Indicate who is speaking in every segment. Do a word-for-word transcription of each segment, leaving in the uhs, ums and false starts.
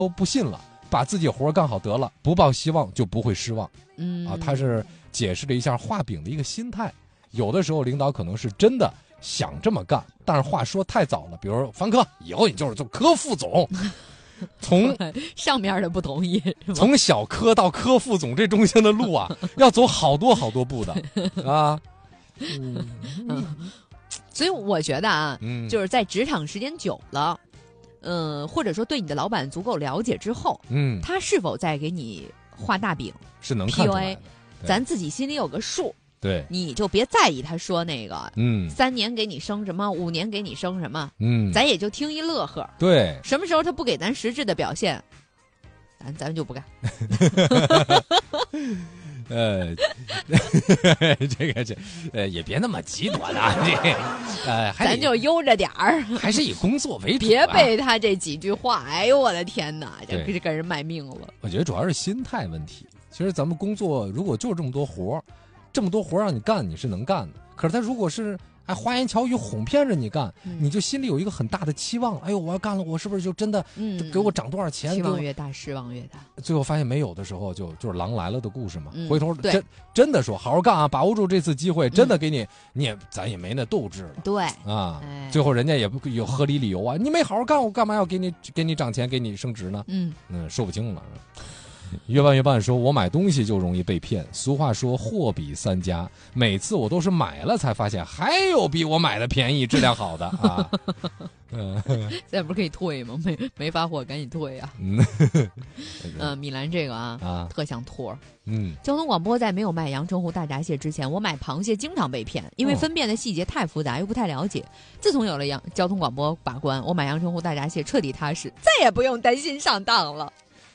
Speaker 1: 都不信了，把自己活干好得了，不抱希望就不会失望。
Speaker 2: 嗯
Speaker 1: 啊，他是解释了一下画饼的一个心态。有的时候领导可能是真的想这么干，但是话说太早了。比如说樊科，以后你就是做科副总，从
Speaker 2: 上面的不同意，
Speaker 1: 从小科到科副总这中间的路啊，要走好多好多步的啊。嗯
Speaker 2: 嗯，所以我觉得啊，
Speaker 1: 嗯、
Speaker 2: 就是在职场时间久了，嗯、呃，或者说对你的老板足够了解之后，
Speaker 1: 嗯，
Speaker 2: 他是否在给你画大饼
Speaker 1: 是能看出来的，
Speaker 2: 咱自己心里有个数。
Speaker 1: 对，
Speaker 2: 你就别在意他说那个，
Speaker 1: 嗯，
Speaker 2: 三年给你升什么，五年给你升什么，
Speaker 1: 嗯，
Speaker 2: 咱也就听一乐呵。
Speaker 1: 对，
Speaker 2: 什么时候他不给咱实质的表现，咱咱就不干。
Speaker 1: 呃，这个这呃也别那么极端啊，这呃，
Speaker 2: 咱就悠着点儿，
Speaker 1: 还是以工作为主、啊，
Speaker 2: 别被他这几句话，哎呦我的天哪，这是跟人卖命了。
Speaker 1: 我觉得主要是心态问题。其实咱们工作如果就这么多活这么多活让你干，你是能干的。可是他如果是哎花言巧语哄骗着你干、嗯，你就心里有一个很大的期望。哎呦，我要干了，我是不是就真的给我涨多少钱？
Speaker 2: 期望越大，失望越大。
Speaker 1: 最后发现没有的时候就，就就是狼来了的故事嘛。
Speaker 2: 嗯、
Speaker 1: 回头真真的说好好干啊，把握住这次机会，真的给你，嗯、你也咱也没那斗志了。
Speaker 2: 对
Speaker 1: 啊、
Speaker 2: 哎，
Speaker 1: 最后人家也不有合理理由啊，你没好好干，我干嘛要给你给你涨钱，给你升职呢？
Speaker 2: 嗯
Speaker 1: 嗯，说不清了。越办越办说，我买东西就容易被骗。俗话说货比三家，每次我都是买了才发现还有比我买的便宜、质量好的啊。嗯，
Speaker 2: 现在不是可以退吗？没没发货赶紧退啊。
Speaker 1: 嗯，
Speaker 2: 呃，米兰这个啊，
Speaker 1: 啊
Speaker 2: 特像托。
Speaker 1: 嗯，
Speaker 2: 交通广播在没有卖阳澄湖大闸蟹之前，我买螃蟹经常被骗，因为分辨的细节太复杂又不太了解。自从有了阳交通广播把关，我买阳澄湖大闸蟹彻底踏实，再也不用担心上当了。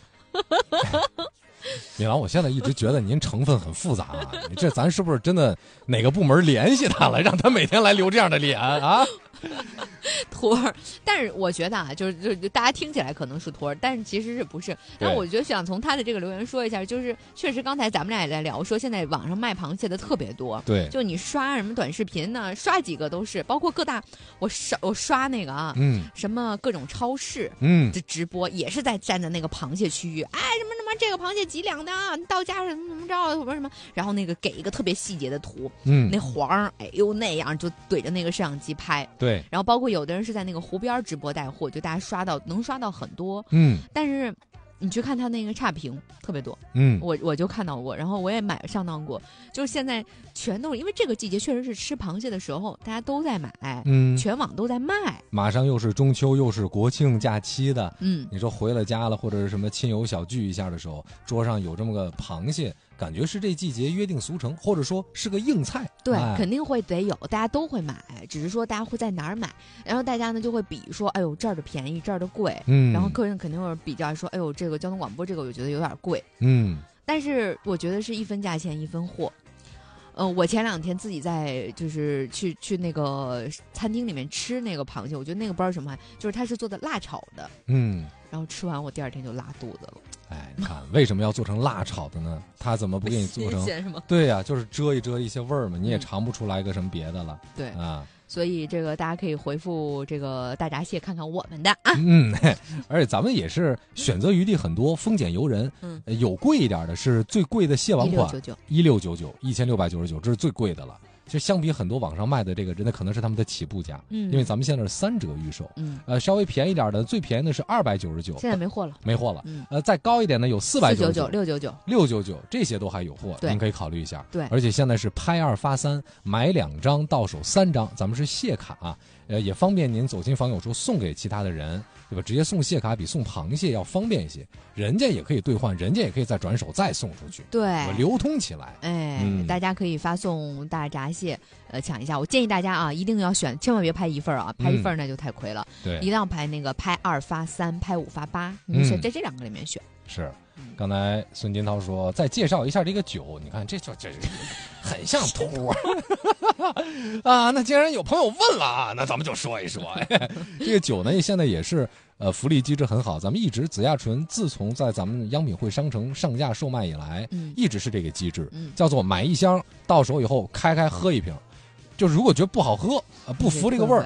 Speaker 1: 米兰，我现在一直觉得您成分很复杂啊，你这咱是不是真的哪个部门联系他了，让他每天来留这样的脸啊？
Speaker 2: 托儿，但是我觉得啊，就是就就大家听起来可能是托儿，但是其实是不是？但我觉得想从他的这个留言说一下，就是确实刚才咱们俩也在聊，说现在网上卖螃蟹的特别多，
Speaker 1: 对，
Speaker 2: 就你刷什么短视频呢，刷几个都是，包括各大我刷我刷那个啊，
Speaker 1: 嗯，
Speaker 2: 什么各种超市，
Speaker 1: 嗯，
Speaker 2: 的直播也是在站在那个螃蟹区域，哎，什么什么这个螃蟹几两的，你到家什么怎么着，什么什么，然后那个给一个特别细节的图，
Speaker 1: 嗯，
Speaker 2: 那黄，哎呦那样就怼着那个摄像机拍，
Speaker 1: 对，
Speaker 2: 然后包括有的人是在那个湖边直播带货，就大家刷到能刷到很多，
Speaker 1: 嗯，
Speaker 2: 但是你去看他那个差评特别多，
Speaker 1: 嗯，
Speaker 2: 我我就看到过，然后我也买上当过，就是现在全都是因为这个季节确实是吃螃蟹的时候，大家都在买，
Speaker 1: 嗯，
Speaker 2: 全网都在卖，
Speaker 1: 马上又是中秋又是国庆假期的，
Speaker 2: 嗯，
Speaker 1: 你说回了家了或者是什么亲友小聚一下的时候，桌上有这么个螃蟹，感觉是这季节约定俗成，或者说是个硬菜，
Speaker 2: 对、
Speaker 1: 哎，
Speaker 2: 肯定会得有，大家都会买，只是说大家会在哪儿买，然后大家呢就会比说，哎呦这儿的便宜，这儿的贵，
Speaker 1: 嗯，
Speaker 2: 然后客人肯定会比较说，哎呦这个交通广播这个我觉得有点贵，
Speaker 1: 嗯，
Speaker 2: 但是我觉得是一分价钱一分货。呃，我前两天自己在就是去去那个餐厅里面吃那个螃蟹，我觉得那个不知道什么，就是它是做的辣炒的，
Speaker 1: 嗯，
Speaker 2: 然后吃完我第二天就拉肚子了。
Speaker 1: 哎，你看为什么要做成辣炒的呢？他怎么不给你做成？
Speaker 2: 新鲜是吗？
Speaker 1: 对呀、啊，就是遮一遮一些味儿嘛，你也尝不出来个什么别的了。
Speaker 2: 对
Speaker 1: 啊，
Speaker 2: 所以这个大家可以回复这个大闸蟹看看我们的啊。
Speaker 1: 嗯，而且咱们也是选择余地很多，丰俭由人。
Speaker 2: 嗯，
Speaker 1: 有贵一点的是最贵的蟹王款，
Speaker 2: 一六九九，
Speaker 1: 一六九九，一千六百九十九，这是最贵的了。其实相比很多网上卖的这个，真的可能是他们的起步价，
Speaker 2: 嗯，
Speaker 1: 因为咱们现在是三折预售，
Speaker 2: 嗯，
Speaker 1: 呃，稍微便宜点的，最便宜的是二百九十九，
Speaker 2: 现在没货了，
Speaker 1: 没货了，
Speaker 2: 嗯，
Speaker 1: 呃，再高一点的有四百九十九、
Speaker 2: 六九九、
Speaker 1: 六九九，这些都还有货，您可以考虑一下，
Speaker 2: 对，
Speaker 1: 而且现在是拍二发三，买两张到手三张，咱们是蟹卡、啊，呃，也方便您走亲访友时候送给其他的人，对吧？直接送蟹卡比送螃蟹要方便一些，人家也可以兑换，人家也可以再转手再送出去，
Speaker 2: 对，
Speaker 1: 流通起来。
Speaker 2: 哎、
Speaker 1: 嗯，
Speaker 2: 大家可以发送大闸蟹，呃，抢一下。我建议大家啊，一定要选，千万别拍一份啊，拍一份那就太亏了。
Speaker 1: 嗯、对，
Speaker 2: 一定要拍那个拍二发三，拍五发八，你选在这两个里面选。
Speaker 1: 是，刚才孙金涛说再介绍一下这个酒，你看这就这很像托啊。那既然有朋友问了啊，那咱们就说一说。哎、这个酒呢，现在也是呃福利机制很好，咱们一直紫亚醇自从在咱们央品汇商城上架售卖以来，
Speaker 2: 嗯，
Speaker 1: 一直是这个机制，
Speaker 2: 嗯，
Speaker 1: 叫做买一箱，到手以后开开喝一瓶，就是如果觉得不好喝，呃不服这个味儿。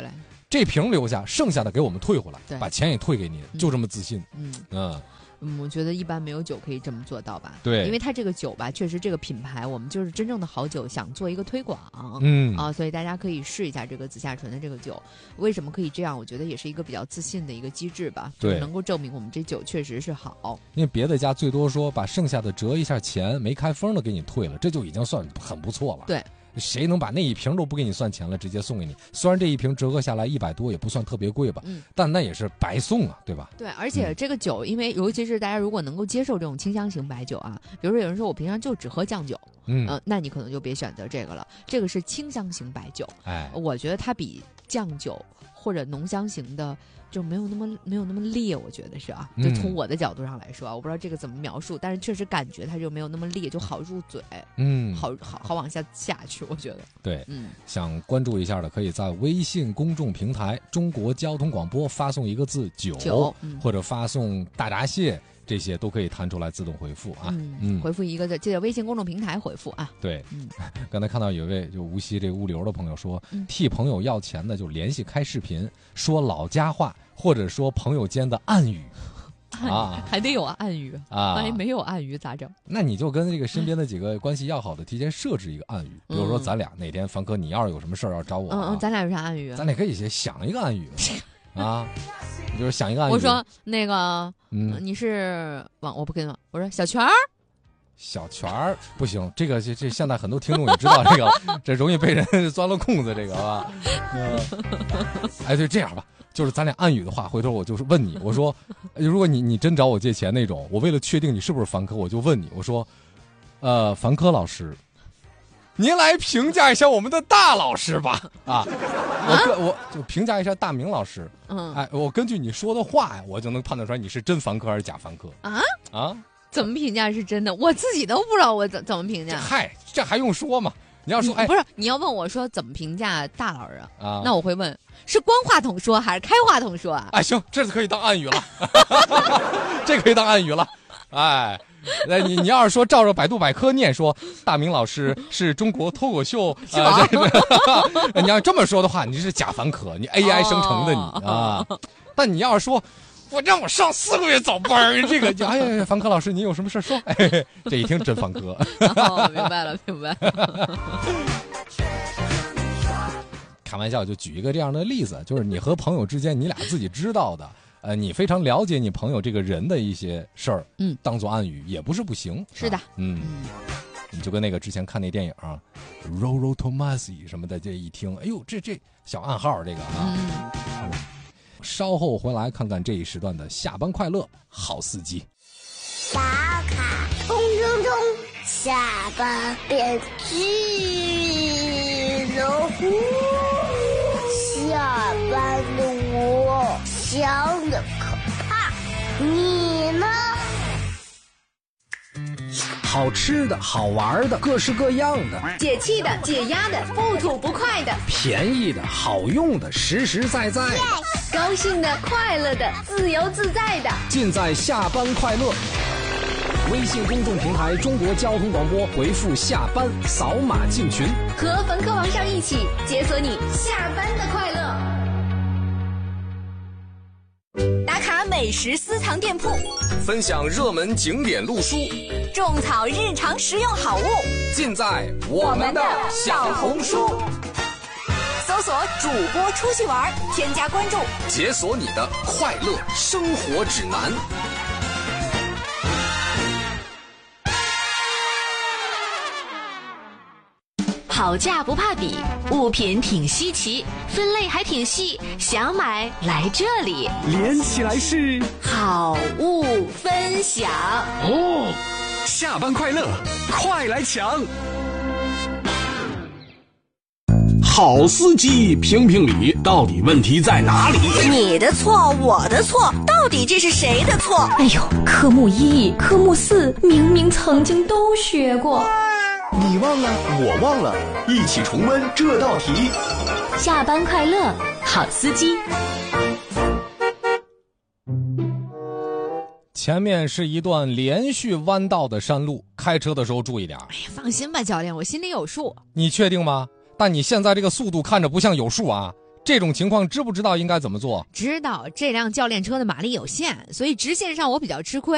Speaker 1: 这瓶留下，剩下的给我们退回来，把钱也退给你，就这么自信。
Speaker 2: 嗯
Speaker 1: 嗯。
Speaker 2: 嗯，我觉得一般没有酒可以这么做到吧？
Speaker 1: 对，
Speaker 2: 因为它这个酒吧，确实这个品牌，我们就是真正的好酒，想做一个推广，
Speaker 1: 嗯
Speaker 2: 啊，所以大家可以试一下这个紫霞醇的这个酒。为什么可以这样？我觉得也是一个比较自信的一个机制吧，
Speaker 1: 对，
Speaker 2: 就是能够证明我们这酒确实是好。
Speaker 1: 因为别的家最多说把剩下的折一下钱，没开封的给你退了，这就已经算很不错了。
Speaker 2: 对。
Speaker 1: 谁能把那一瓶都不给你算钱了，直接送给你？虽然这一瓶折合下来一百多，也不算特别贵吧，
Speaker 2: 嗯，
Speaker 1: 但那也是白送啊，对吧？
Speaker 2: 对，而且这个酒，嗯、因为尤其是大家如果能够接受这种清香型白酒啊，比如说有人说我平常就只喝酱酒，
Speaker 1: 嗯、
Speaker 2: 呃，那你可能就别选择这个了。这个是清香型白酒，
Speaker 1: 哎，
Speaker 2: 我觉得它比酱酒或者浓香型的。就没有那么没有那么烈，我觉得是啊，就从我的角度上来说啊，嗯、我不知道这个怎么描述，但是确实感觉它就没有那么烈，就好入嘴，
Speaker 1: 嗯，
Speaker 2: 好好好往下下去，我觉得。
Speaker 1: 对，
Speaker 2: 嗯，
Speaker 1: 想关注一下的，可以在微信公众平台“中国交通广播”发送一个字“酒”，
Speaker 2: 酒嗯、
Speaker 1: 或者发送“大闸蟹”。这些都可以弹出来自动回复啊，
Speaker 2: 嗯，嗯回复一个字，记得微信公众平台回复啊。
Speaker 1: 对，
Speaker 2: 嗯，
Speaker 1: 刚才看到有位就无锡这个物流的朋友说，
Speaker 2: 嗯、
Speaker 1: 替朋友要钱的就联系开视频，说老家话或者说朋友间的暗语，
Speaker 2: 啊，还得有暗语
Speaker 1: 啊，
Speaker 2: 万一没有暗语咋整？
Speaker 1: 那你就跟这个身边的几个关系要好的提前设置一个暗语，比如说咱俩哪天凡哥你要是有什么事儿要找我、啊，
Speaker 2: 嗯嗯，咱俩有啥暗语？
Speaker 1: 咱俩可以先想一个暗语啊。就是想一个暗语，
Speaker 2: 我说那个，
Speaker 1: 嗯，
Speaker 2: 你是王，我不跟你，我说小泉儿，
Speaker 1: 小泉儿不行，这个这这现在很多听众也知道这个，这容易被人钻了空子，这个啊，呃、哎，对，这样吧，就是咱俩暗语的话，回头我就是问你，我说，如果你你真找我借钱那种，我为了确定你是不是凡科，我就问你，我说，呃，凡科老师。您来评价一下我们的大老师吧，啊，我我就评价一下大明老师，
Speaker 2: 嗯，
Speaker 1: 哎，我根据你说的话呀，我就能判断出来你是真凡科还是假凡科
Speaker 2: 啊
Speaker 1: 啊？
Speaker 2: 怎么评价是真的？我自己都不知道我怎怎么评价。
Speaker 1: 嗨，这还用说吗？你要说，哎，
Speaker 2: 不是，你要问我说怎么评价大老师
Speaker 1: 啊？
Speaker 2: 那我会问是关话筒说还是开话筒说啊？
Speaker 1: 哎，行，这是可以当暗语了，这可以当暗语了，哎。那你你要是说照着百度百科念说大明老师是中国脱口秀啊、呃，你要这么说的话，你是假凡科，你 A I 生成的你、哦、啊。但你要是说我让我上四个月早班，这个哎呀，凡科老师你有什么事说？哎，这一听真凡科。
Speaker 2: 哦，明白了，明白了。
Speaker 1: 开玩笑，就举一个这样的例子，就是你和朋友之间，你俩自己知道的。呃，你非常了解你朋友这个人的一些事儿，
Speaker 2: 嗯，
Speaker 1: 当做暗语也不是不行。
Speaker 2: 是的，
Speaker 1: 啊、嗯，你就跟那个之前看那电影啊 ，Roro Tomasi 什么的，这一听，哎呦，这这小暗号这个啊。
Speaker 2: 嗯、
Speaker 1: 稍后回来看看这一时段的下班快乐，好司机。
Speaker 3: 打卡冲冲冲，下班变巨人乎，下班的我。香的可怕，你呢？
Speaker 4: 好吃的好玩的各式各样的，
Speaker 5: 解气的解压的不吐不快的，
Speaker 4: 便宜的好用的实实在在的，
Speaker 5: yes! 高兴的快乐的自由自在的，
Speaker 4: 尽在下班快乐。微信公众平台中国交通广播，回复下班扫码进群，
Speaker 5: 和凡科王上一起解锁你下班的快乐。打卡美食私藏店铺，
Speaker 6: 分享热门景点路书，
Speaker 5: 种草日常实用好物，
Speaker 6: 尽在我们的小红书。
Speaker 5: 搜索主播出去玩，添加关注，
Speaker 6: 解锁你的快乐生活指南。
Speaker 5: 好价不怕比，物品挺稀奇，分类还挺细，想买来这里，
Speaker 4: 连起来是
Speaker 5: 好物分享
Speaker 4: 哦。下班快乐，快来抢！好司机评评理，到底问题在哪里？
Speaker 5: 你的错，我的错，到底这是谁的错？
Speaker 7: 哎呦，科目一、科目四明明曾经都学过。
Speaker 8: 你忘了，我忘了，一起重温这道题。
Speaker 7: 下班快乐，好司机。
Speaker 1: 前面是一段连续弯道的山路，开车的时候注意点。
Speaker 2: 哎呀，放心吧，教练，我心里有数。
Speaker 1: 你确定吗？但你现在这个速度看着不像有数啊， 这种情况知不知道应该怎么做？
Speaker 2: 知道这辆教练车的马力有限，所以直线上我比较吃亏。